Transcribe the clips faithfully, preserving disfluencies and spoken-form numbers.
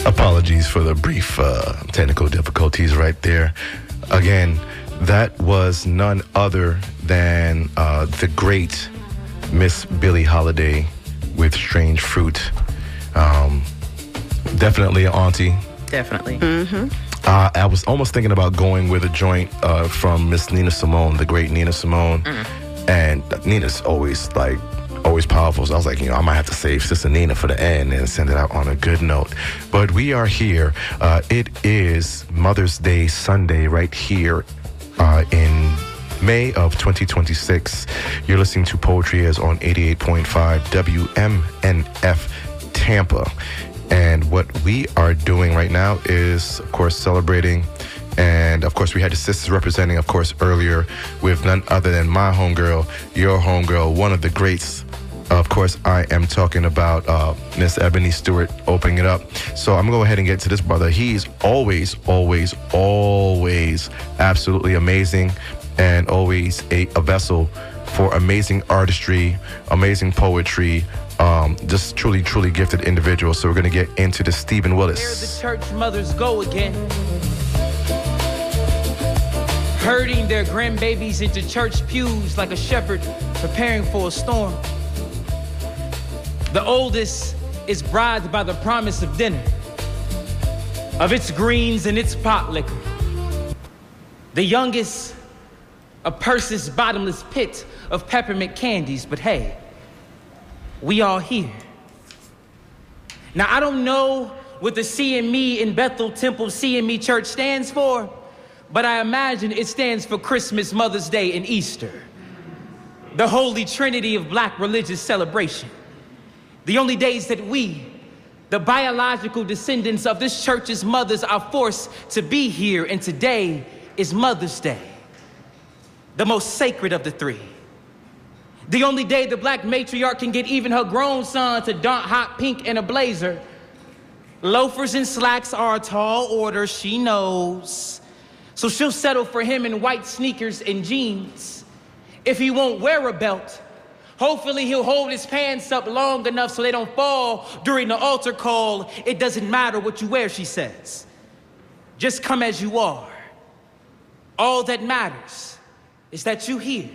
Apologies for the brief uh, technical difficulties right there. Again, that was none other than uh, the great Miss Billie Holiday with Strange Fruit. Um, definitely an auntie. Definitely. Mm-hmm. Uh, I was almost thinking about going with a joint uh, from Miss Nina Simone, the great Nina Simone. Mm. And Nina's always like, always powerful. So I was like, you know, I might have to save Sister Nina for the end and send it out on a good note. But we are here. Uh, it is Mother's Day Sunday right here uh, in May of twenty twenty-six. You're listening to Poetry Is on eighty-eight point five W M N F Tampa. And what we are doing right now is, of course, celebrating. And, of course, we had the sisters representing, of course, earlier with none other than my homegirl, your homegirl, one of the greats. Of course, I am talking about uh, Miss Ebony Stewart opening it up. So I'm going to go ahead and get to this brother. He's always, always, always absolutely amazing and always a, a vessel for amazing artistry, amazing poetry, um, just truly, truly gifted individual. So we're going to get into the Stephen Willis. There the church mothers go again, herding their grandbabies into church pews like a shepherd preparing for a storm. The oldest is bribed by the promise of dinner, of its greens and its pot liquor. The youngest, a purse's bottomless pit of peppermint candies, but hey, we all here. Now, I don't know what the C M E in Bethel Temple C M E Church stands for, but I imagine it stands for Christmas, Mother's Day, and Easter. The holy trinity of black religious celebration. The only days that we, the biological descendants of this church's mothers, are forced to be here, and today is Mother's Day, the most sacred of the three. The only day the black matriarch can get even her grown son to don hot pink and a blazer. Loafers and slacks are a tall order, she knows. So she'll settle for him in white sneakers and jeans. If he won't wear a belt, hopefully he'll hold his pants up long enough so they don't fall during the altar call. It doesn't matter what you wear, she says. Just come as you are. All that matters is that you here.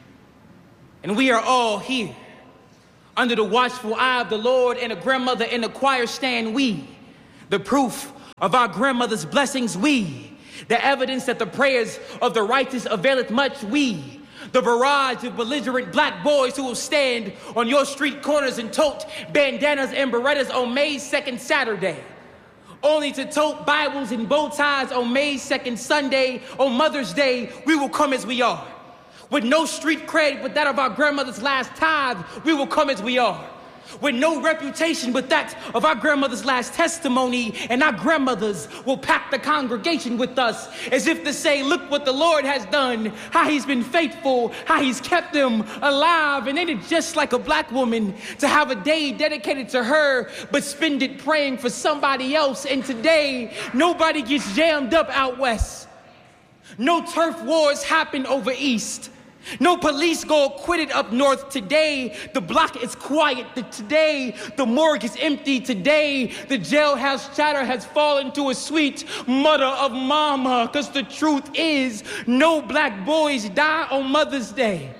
And we are all here. Under the watchful eye of the Lord and a grandmother in the choir stand we. The proof of our grandmother's blessings we. The evidence that the prayers of the righteous availeth much we. The barrage of belligerent black boys who will stand on your street corners and tote bandanas and berettas on May second Saturday. Only to tote Bibles and bow ties on May second Sunday. On Mother's Day, we will come as we are. With no street cred but that of our grandmother's last tithe, we will come as we are. With no reputation but that of our grandmother's last testimony, and our grandmothers will pack the congregation with us as if to say, look what the Lord has done, how he's been faithful, how he's kept them alive. And ain't it just like a black woman to have a day dedicated to her but spend it praying for somebody else? And today, nobody gets jammed up out west. No turf wars happen over east. No police go acquitted up north. Today, the block is quiet. Today, the morgue is empty. Today, the jailhouse chatter has fallen to a sweet mutter of mama. Because the truth is, no black boys die on Mother's Day.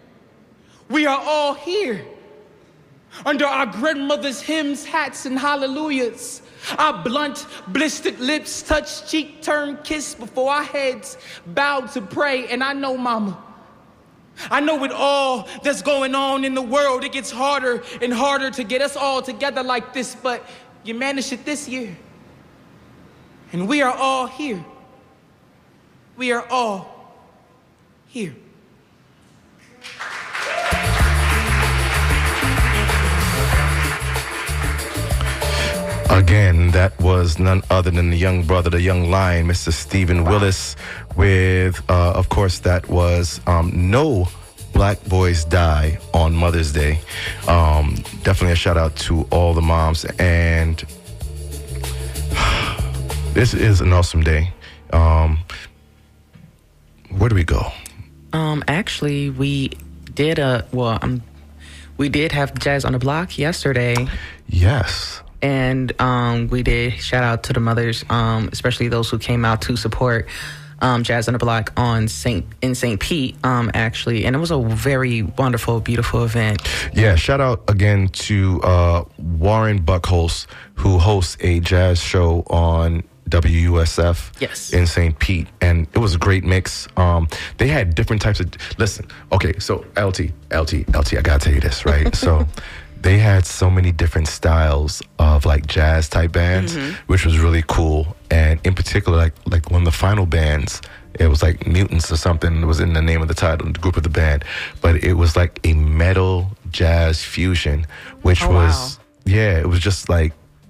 We are all here under our grandmother's hymns, hats, and hallelujahs. Our blunt, blistered lips touch cheek, turn, kiss before our heads bowed to pray. And I know, mama, I know with all that's going on in the world, it gets harder and harder to get us all together like this, but you managed it this year. And we are all here. We are all here. Again, that was none other than the young brother, the young lion, Mister Stephen Willis, with, uh, of course, that was um, No Black Boys Die on Mother's Day. Um, definitely a shout out to all the moms. And this is an awesome day. Um, where do we go? Um, actually, we did a, well, um, we did have Jazz on the Block yesterday. Yes. And um, we did shout out to the mothers, um, especially those who came out to support um, Jazz on the Block on Saint in Saint Pete, um, actually. And it was a very wonderful, beautiful event. Yeah, shout out again to uh, Warren Buckholz, who hosts a jazz show on W U S F Yes. in Saint Pete, and it was a great mix. Um, they had different types of, listen, okay, so L T, L T, L T, I gotta tell you this, right? So they had so many different styles of like jazz type bands, mm-hmm. which was really cool. And in particular, like like one of the final bands, it was like Mutants or something was in the name of the title, the group of the band, but it was like a metal jazz fusion, which oh, was, wow. yeah, it was just like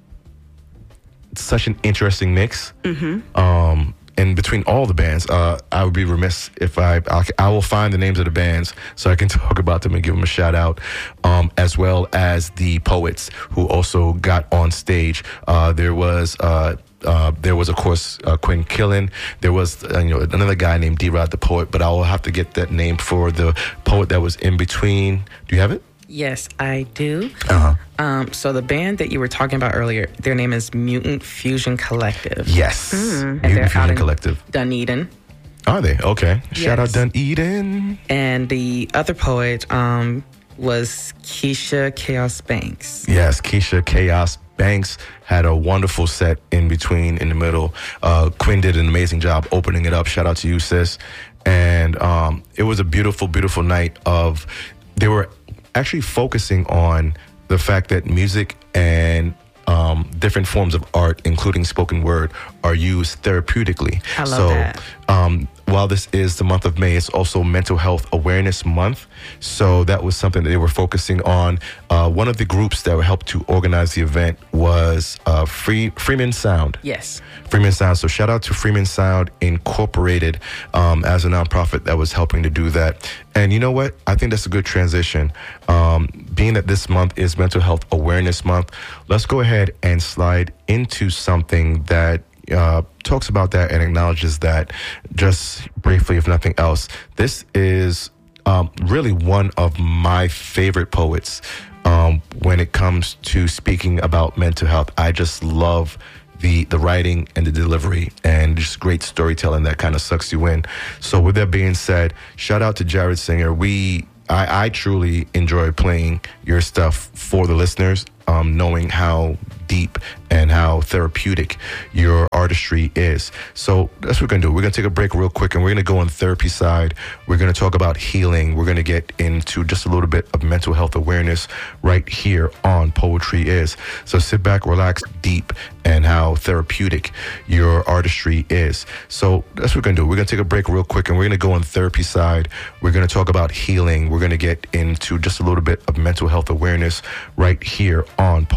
such an interesting mix. Mm-hmm. Um, and between all the bands, uh, I would be remiss if I, I I will find the names of the bands so I can talk about them and give them a shout out, um, as well as the poets who also got on stage. Uh, there was. Uh, Uh, there was, of course, uh, Quinn Killen. There was, uh, you know, another guy named D-Rod the Poet, but I will have to get that name for the poet that was in between. Do you have it? Yes, I do. Uh-huh. Um, so the band that you were talking about earlier, their name is Mutant Fusion Collective. Yes. Mm. Mutant Fusion Collective. Dunedin. Are they? Okay. Shout Yes. out Dunedin. And the other poet um, was Keisha Chaos Banks. Yes, Keisha Chaos Banks had a wonderful set in between, in the middle. Uh, Quinn did an amazing job opening it up. Shout out to you, sis. And um, it was a beautiful, beautiful night of, they were actually focusing on the fact that music and um, different forms of art, including spoken word, are used therapeutically. I love so, that. Um, while this is the month of May, it's also Mental Health Awareness Month. So that was something that they were focusing on. Uh, one of the groups that helped to organize the event was uh, Free, Freeman Sound. Yes. Freeman Sound. So shout out to Freeman Sound Incorporated um, as a nonprofit that was helping to do that. And you know what? I think that's a good transition. Um, being that this month is Mental Health Awareness Month, let's go ahead and slide into something that uh, talks about that and acknowledges that. Just briefly, if nothing else, this is um, really one of my favorite poets um, when it comes to speaking about mental health. I just love the the writing and the delivery and just great storytelling that kind of sucks you in. So with that being said, shout out to Jared Singer. We I, I truly enjoy playing your stuff for the listeners, um, knowing how deep and how therapeutic your artistry is. So that's what we're going to do. We're going to take a break real quick, and we're going to go on the therapy side. We're going to talk about healing. We're going to get into just a little bit of mental health awareness right here on Poetry Is. So sit back, relax, deep, and how therapeutic your artistry is. So that's what we're going to do. We're going to take a break real quick, and we're going to go on the therapy side. We're going to talk about healing. We're going to get into just a little bit of mental health awareness right here on Poetry